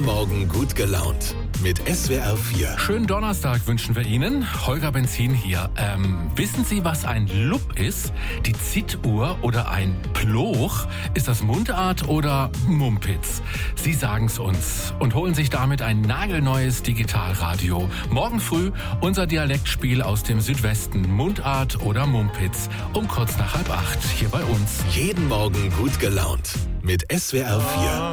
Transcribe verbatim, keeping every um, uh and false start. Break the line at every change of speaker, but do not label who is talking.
Jeden Morgen gut gelaunt. Mit S W R vier.
Schönen Donnerstag wünschen wir Ihnen. Holger Benzin hier. Ähm, wissen Sie, was ein Lupp ist? Die Zittuhr oder ein Ploch? Ist das Mundart oder Mumpitz? Sie sagen es uns und holen sich damit ein nagelneues Digitalradio. Morgen früh unser Dialektspiel aus dem Südwesten. Mundart oder Mumpitz. Um kurz nach halb acht hier bei uns.
Jeden Morgen gut gelaunt. Mit S W R vier.